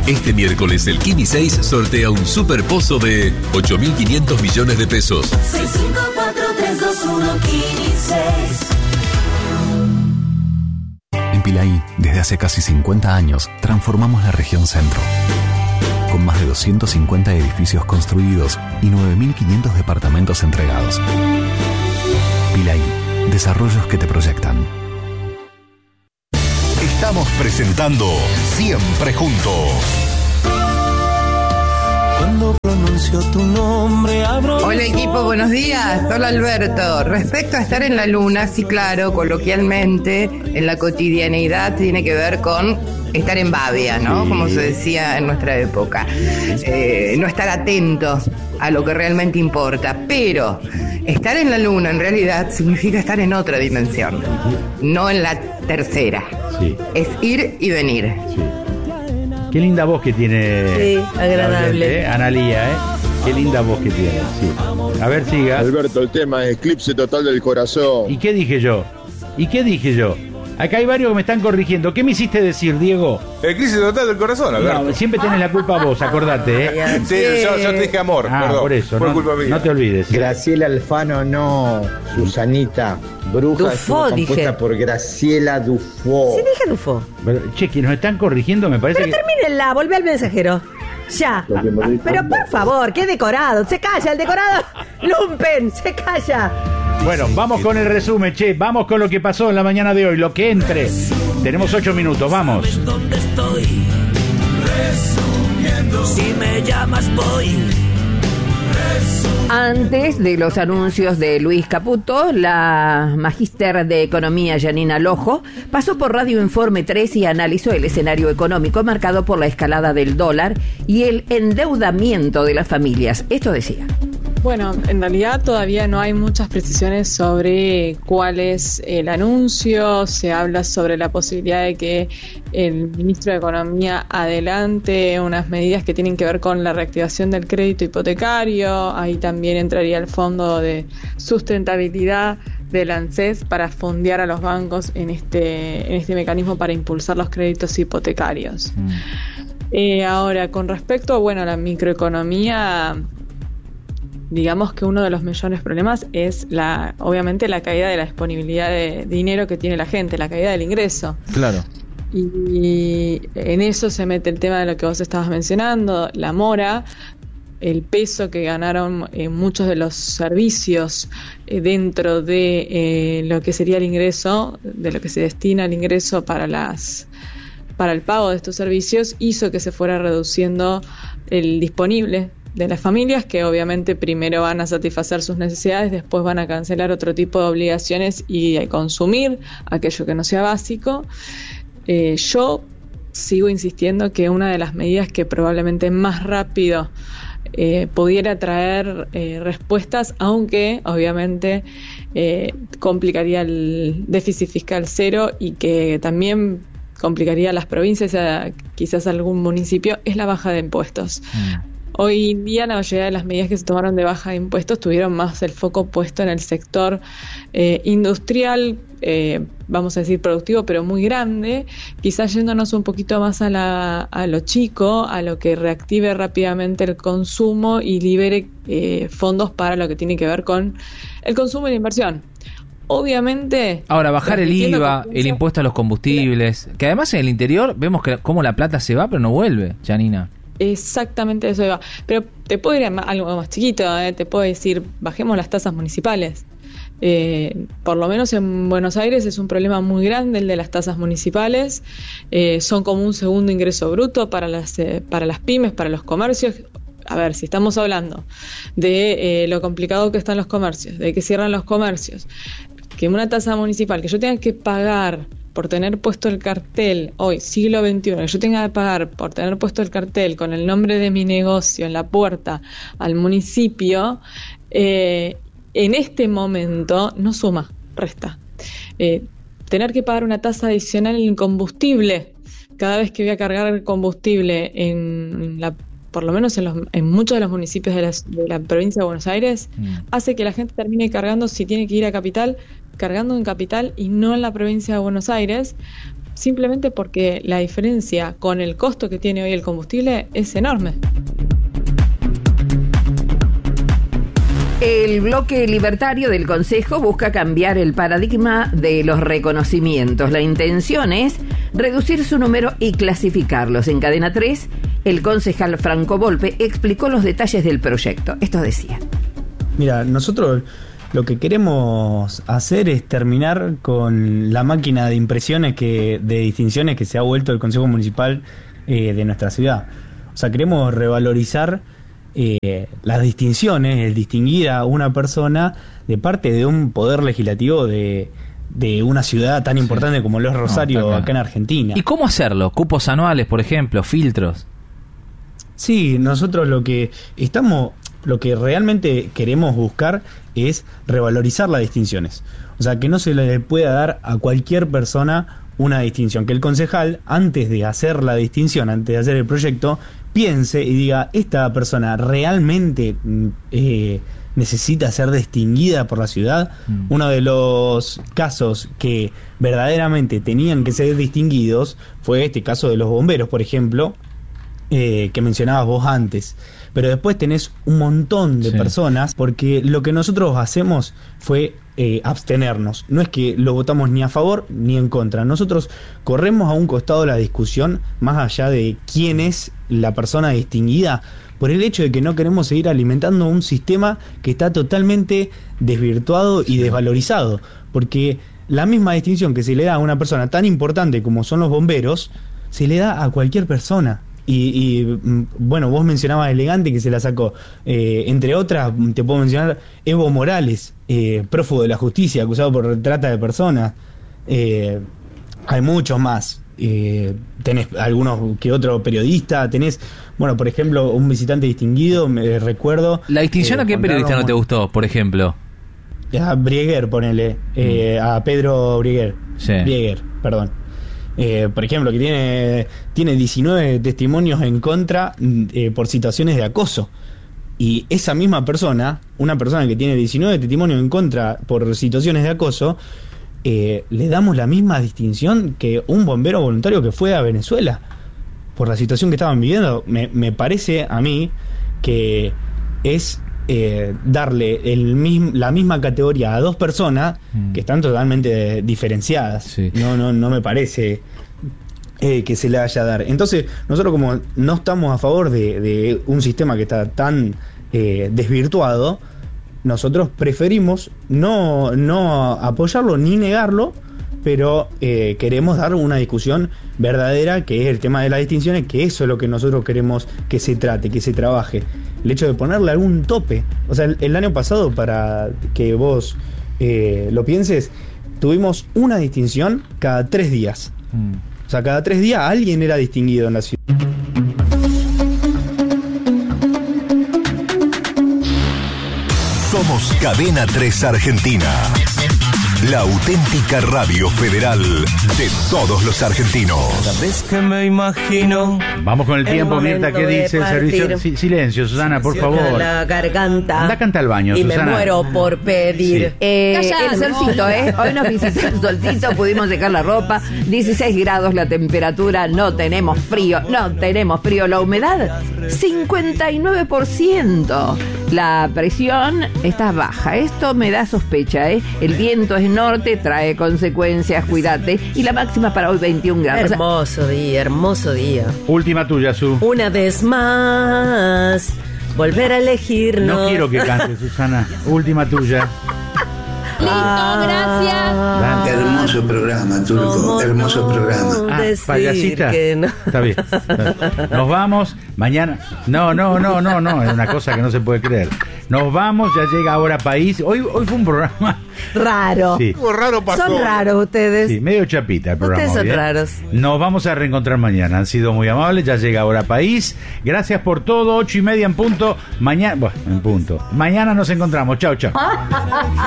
Este miércoles el Kini 6 sortea un super pozo de 8.500 millones de pesos. 654-321 Kini 6. En Pilaí, desde hace casi 50 años, transformamos la región centro. Con más de 250 edificios construidos y 9.500 departamentos entregados. Pilaí, desarrollos que te proyectan. Estamos presentando Siempre Juntos. Cuando pronuncio tu nombre abro. Hola equipo, buenos días. Hola Alberto. Respecto a estar en la luna, sí, claro, coloquialmente, en la cotidianeidad tiene que ver con estar en babia, ¿no? Sí. Como se decía en nuestra época. No estar atento a lo que realmente importa. Pero estar en la luna en realidad significa estar en otra dimensión, no en la tercera. Sí. Es ir y venir. Sí. Qué linda voz que tiene. Sí, agradable. Analía, Qué linda voz que tiene. Sí. A ver, siga. Alberto, el tema es eclipse total del corazón. ¿Y qué dije yo? Acá hay varios que me están corrigiendo. ¿Qué me hiciste decir, Diego? Eclipse total del corazón, Alberto. No, siempre tenés la culpa vos, acordate, Sí, yo te dije amor, perdón. Por eso, culpa mía. No te olvides. Graciela Alfano, no. Susanita. Bruja Dufo, compuesta dije. por Graciela Dufo. Sí, dije Dufo. Che, que nos están corrigiendo, me parece. Pero termínenla, volvé al mensajero. Ya. Pero por favor, qué decorado. Se calla el decorado. Lumpen, se calla. Bueno, vamos con el resumen, vamos con lo que pasó en la mañana de hoy, lo que entre. Tenemos 8 minutos, vamos. ¿Dónde estoy? Resumiendo. Si me llamas voy. Antes de los anuncios de Luis Caputo, la magíster de Economía Janina Lojo pasó por Radio Informe 3 y analizó el escenario económico marcado por la escalada del dólar y el endeudamiento de las familias. Esto decía. Bueno, en realidad todavía no hay muchas precisiones sobre cuál es el anuncio. Se habla sobre la posibilidad de que el ministro de Economía adelante unas medidas que tienen que ver con la reactivación del crédito hipotecario. Ahí también entraría el fondo de sustentabilidad del ANSES para fondear a los bancos en este mecanismo para impulsar los créditos hipotecarios. Ahora, con respecto a la microeconomía, digamos que uno de los mayores problemas es obviamente la caída de la disponibilidad de dinero que tiene la gente, la caída del ingreso. Claro. Y en eso se mete el tema de lo que vos estabas mencionando, la mora, el peso que ganaron muchos de los servicios dentro de lo que sería el ingreso, de lo que se destina el ingreso para el pago de estos servicios, hizo que se fuera reduciendo el disponible de las familias, que obviamente primero van a satisfacer sus necesidades, después van a cancelar otro tipo de obligaciones y a consumir aquello que no sea básico. Yo sigo insistiendo que una de las medidas que probablemente más rápido pudiera traer respuestas, aunque obviamente complicaría el déficit fiscal cero y que también complicaría a las provincias, quizás algún municipio, es la baja de impuestos. Hoy en día la mayoría de las medidas que se tomaron de baja de impuestos tuvieron más el foco puesto en el sector industrial, vamos a decir productivo, pero muy grande, quizás yéndonos un poquito más a lo chico, a lo que reactive rápidamente el consumo y libere fondos para lo que tiene que ver con el consumo y la inversión. Obviamente. Ahora, bajar el IVA, el impuesto a los combustibles, que además en el interior vemos que cómo la plata se va pero no vuelve, Janina. Exactamente eso iba. Pero te puedo ir a algo más chiquito, te puedo decir, bajemos las tasas municipales. Por lo menos en Buenos Aires es un problema muy grande el de las tasas municipales. Son como un segundo ingreso bruto para las pymes, para los comercios. A ver, si estamos hablando de lo complicado que están los comercios, de que cierran los comercios, que una tasa municipal que yo tenga que pagar por tener puesto el cartel, hoy, siglo XXI, que yo tenga que pagar por tener puesto el cartel con el nombre de mi negocio en la puerta al municipio, en este momento no suma, resta. Tener que pagar una tasa adicional en combustible cada vez que voy a cargar el combustible por lo menos en muchos de los municipios de la provincia de Buenos Aires, hace que la gente termine cargando, si tiene que ir a Capital, cargando en Capital y no en la provincia de Buenos Aires, simplemente porque la diferencia con el costo que tiene hoy el combustible es enorme. El bloque libertario del Consejo busca cambiar el paradigma de los reconocimientos. La intención es reducir su número y clasificarlos. En Cadena 3, el concejal Franco Volpe explicó los detalles del proyecto. Esto decía. Mira, nosotros lo que queremos hacer es terminar con la máquina de impresiones de distinciones que se ha vuelto el Consejo Municipal de nuestra ciudad. O sea, queremos revalorizar las distinciones, el distinguir a una persona de parte de un poder legislativo de una ciudad tan importante como lo es Rosario, acá en Argentina. ¿Y cómo hacerlo? ¿Cupos anuales, por ejemplo? ¿Filtros? Sí, nosotros lo que realmente queremos buscar es revalorizar las distinciones. O sea, que no se le pueda dar a cualquier persona una distinción. Que el concejal, antes de hacer la distinción, antes de hacer el proyecto, piense y diga, ¿esta persona realmente necesita ser distinguida por la ciudad? Uno de los casos que verdaderamente tenían que ser distinguidos fue este caso de los bomberos, por ejemplo, que mencionabas vos antes. Pero después tenés un montón de personas, porque lo que nosotros hacemos fue abstenernos. No es que lo votamos ni a favor ni en contra. Nosotros corremos a un costado de la discusión, más allá de quién es la persona distinguida, por el hecho de que no queremos seguir alimentando un sistema que está totalmente desvirtuado y desvalorizado. Porque la misma distinción que se le da a una persona tan importante como son los bomberos, se le da a cualquier persona. Y bueno, vos mencionabas Elegante, que se la sacó. Entre otras, te puedo mencionar Evo Morales, prófugo de la justicia, acusado por trata de personas. Hay muchos más. Tenés algunos que otro periodista. Tenés, bueno, por ejemplo, un visitante distinguido, me recuerdo. ¿La distinción a qué periodista no te gustó, por ejemplo? A Brieger, ponele. A Pedro Brieger. Sí. Brieger, perdón. Por ejemplo, que tiene 19 testimonios en contra por situaciones de acoso. Y esa misma persona, una persona que tiene 19 testimonios en contra por situaciones de acoso, le damos la misma distinción que un bombero voluntario que fue a Venezuela por la situación que estaban viviendo. Me parece a mí que es darle la misma categoría a dos personas que están totalmente diferenciadas. Sí. No me parece que se le vaya a dar. Entonces, nosotros, como no estamos a favor de un sistema que está tan desvirtuado, nosotros preferimos no apoyarlo ni negarlo, pero queremos dar una discusión verdadera, que es el tema de las distinciones, que eso es lo que nosotros queremos que se trate, que se trabaje. El hecho de ponerle algún tope. O sea, el año pasado, para que vos lo pienses, tuvimos una distinción cada 3 días. O sea, cada 3 días alguien era distinguido en la ciudad. Somos Cadena 3 Argentina, la auténtica radio federal de todos los argentinos. Cada vez que me imagino. Vamos con el tiempo, Mirta, ¿qué dice el servicio? Silencio, Susana, por favor. La garganta. Anda, canta al baño, y Susana. Me muero por pedir. Sí. El solcito, hoy nos visitó el solcito, pudimos dejar la ropa, 16 grados la temperatura, no tenemos frío, la humedad 59%, la presión está baja, esto me da sospecha, el viento es norte, trae consecuencias, cuídate, y la máxima para hoy 21 grados. Hermoso día. Última tuya, Su. Una vez más, volver a elegirnos. No quiero que cante, Susana. Última tuya. Listo, gracias. Hermoso programa, Turco. Hermoso programa. Payasita. No. Está bien. Nos vamos. Mañana. No. Es una cosa que no se puede creer. Nos vamos. Ya llega Ahora País. Hoy fue un programa raro. Sí. Raro pasó. Son raros ustedes. Sí, medio chapita el programa. Ustedes son raros. Nos vamos a reencontrar mañana. Han sido muy amables. Ya llega Ahora País. Gracias por todo. 8:30 en punto. Mañana. Bueno, en punto. Mañana nos encontramos. Chao.